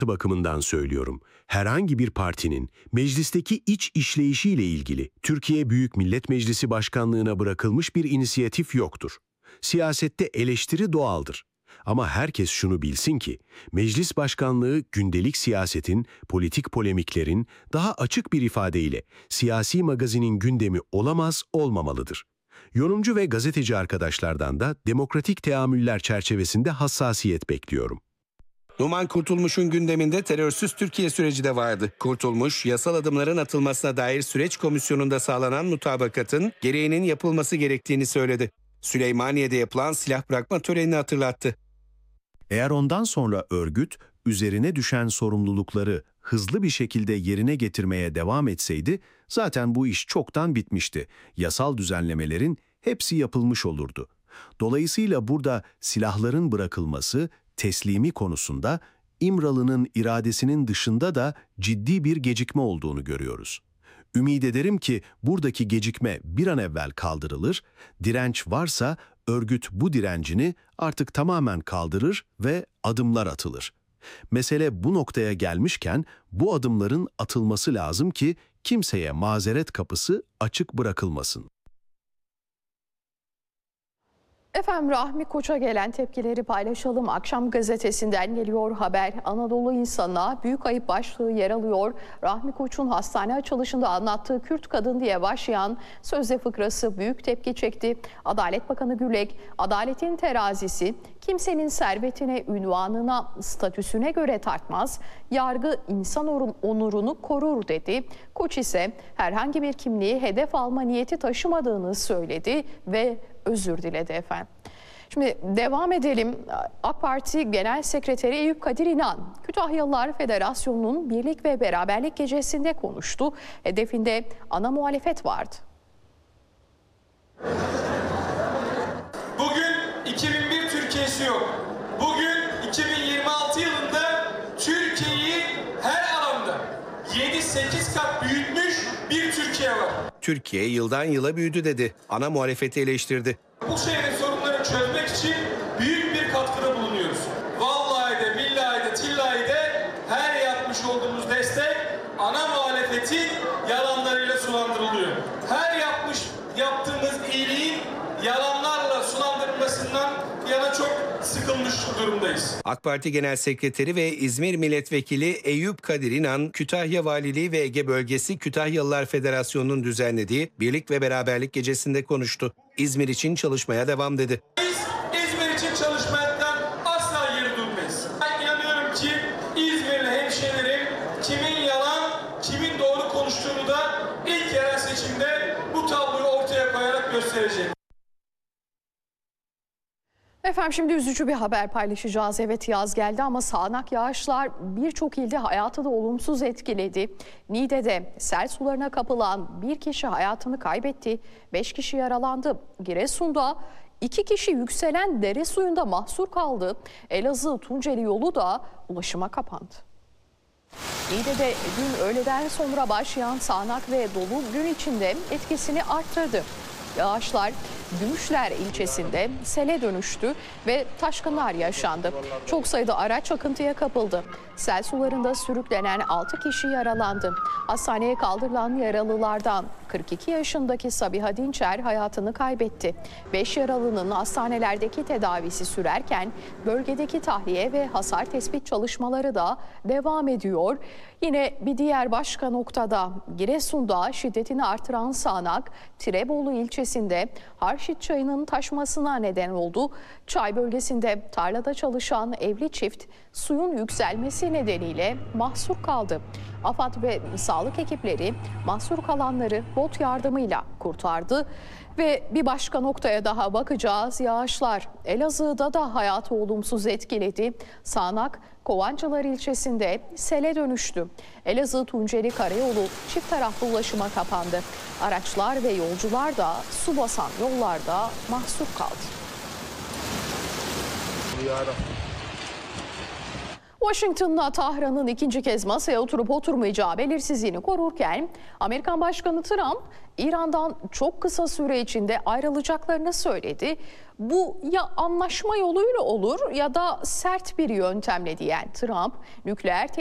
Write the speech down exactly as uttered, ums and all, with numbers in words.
bakımından söylüyorum. Herhangi bir partinin meclisteki iç işleyişiyle ilgili Türkiye Büyük Millet Meclisi Başkanlığına bırakılmış bir inisiyatif yoktur. Siyasette eleştiri doğaldır. Ama herkes şunu bilsin ki, meclis başkanlığı gündelik siyasetin, politik polemiklerin daha açık bir ifadeyle siyasi magazinin gündemi olamaz, olmamalıdır. Yorumcu ve gazeteci arkadaşlardan da demokratik teamüller çerçevesinde hassasiyet bekliyorum. Numan Kurtulmuş'un gündeminde terörsüz Türkiye süreci de vardı. Kurtulmuş, yasal adımların atılmasına dair süreç komisyonunda sağlanan mutabakatın gereğinin yapılması gerektiğini söyledi. Süleymaniye'de yapılan silah bırakma törenini hatırlattı. Eğer ondan sonra örgüt, üzerine düşen sorumlulukları hızlı bir şekilde yerine getirmeye devam etseydi, zaten bu iş çoktan bitmişti. Yasal düzenlemelerin hepsi yapılmış olurdu. Dolayısıyla burada silahların bırakılması, teslimi konusunda İmralı'nın iradesinin dışında da ciddi bir gecikme olduğunu görüyoruz. Ümid ederim ki buradaki gecikme bir an evvel kaldırılır, direnç varsa örgüt bu direncini artık tamamen kaldırır ve adımlar atılır. Mesele bu noktaya gelmişken bu adımların atılması lazım ki kimseye mazeret kapısı açık bırakılmasın. Efendim, Rahmi Koç'a gelen tepkileri paylaşalım. Akşam gazetesinden geliyor haber. Anadolu insanına büyük ayıp başlığı yer alıyor. Rahmi Koç'un hastane açılışında anlattığı Kürt kadın diye başlayan sözde fıkrası büyük tepki çekti. Adalet Bakanı Gülek, adaletin terazisi kimsenin servetine, ünvanına, statüsüne göre tartmaz. Yargı insan onurunu korur dedi. Koç ise herhangi bir kimliği hedef alma niyeti taşımadığını söyledi ve özür diledi efendim. Şimdi devam edelim. AK Parti Genel Sekreteri Eyüp Kadir İnan, Kütahyalılar Federasyonu'nun Birlik ve Beraberlik Gecesi'nde konuştu. Hedefinde ana muhalefet vardı. Bugün iki bin bir Türkiye'si yok. Bugün iki bin yirmi altı yılında Türkiye'yi her alanda yedi sekiz kat büyütmüş bir Türkiye var. Türkiye yıldan yıla büyüdü dedi. Ana muhalefeti eleştirdi. Bu şehrin sorunlarını çözmek için büyük bir katkıda bulunuyoruz. Vallahi de, billahi de, tillahi de her yapmış olduğumuz destek ana muhalefetin yalanlarıyla sulandırılıyor. Her yapmış yaptığımız iyiliğin yalanlarla sulandırılmasından yana çok sıkılmış durumdayız. AK Parti Genel Sekreteri ve İzmir Milletvekili Eyüp Kadir İnan, Kütahya Valiliği ve Ege Bölgesi Kütahyalılar Federasyonu'nun düzenlediği Birlik ve Beraberlik Gecesi'nde konuştu. İzmir için çalışmaya devam dedi. Biz İzmir için çalışmaktan asla geri durmayız. Ben inanıyorum ki İzmirli hemşehrilerim kimin yalan, kimin doğru konuştuğunu da ilk yerel seçimde bu tabloyu ortaya koyarak gösterecek. Efendim, şimdi üzücü bir haber paylaşacağız. Evet, yaz geldi ama sağanak yağışlar birçok ilde hayatı da olumsuz etkiledi. Niğde'de sel sularına kapılan bir kişi hayatını kaybetti. Beş kişi yaralandı. Giresun'da iki kişi yükselen dere suyunda mahsur kaldı. Elazığ-Tunceli yolu da ulaşıma kapandı. Niğde'de dün öğleden sonra başlayan sağanak ve dolu gün içinde etkisini arttırdı. Yağışlar Gümüşler ilçesinde sele dönüştü ve taşkınlar yaşandı. Çok sayıda araç akıntıya kapıldı. Sel sularında sürüklenen altı kişi yaralandı. Hastaneye kaldırılan yaralılardan kırk iki yaşındaki Sabiha Dinçer hayatını kaybetti. beş yaralının hastanelerdeki tedavisi sürerken bölgedeki tahliye ve hasar tespit çalışmaları da devam ediyor. Yine bir diğer başka noktada Giresun'da şiddetini artıran sağanak Tirebolu ilçesinde Harşit çayının taşmasına neden oldu. Çay bölgesinde tarlada çalışan evli çift suyun yükselmesi nedeniyle mahsur kaldı. AFAD ve sağlık ekipleri mahsur kalanları bot yardımıyla kurtardı. Ve bir başka noktaya daha bakacağız. Yağışlar Elazığ'da da hayatı olumsuz etkiledi. Sağanak Kovancılar ilçesinde sele dönüştü. Elazığ-Tunceli Karayolu çift taraflı ulaşıma kapandı. Araçlar ve yolcular da su basan yollarda mahsur kaldı. Washington'la Tahran'ın ikinci kez masaya oturup oturmayacağı belirsizliğini korurken Amerikan Başkanı Trump, İran'dan çok kısa süre içinde ayrılacaklarını söyledi. Bu ya anlaşma yoluyla olur ya da sert bir yöntemle diyen Trump, nükleer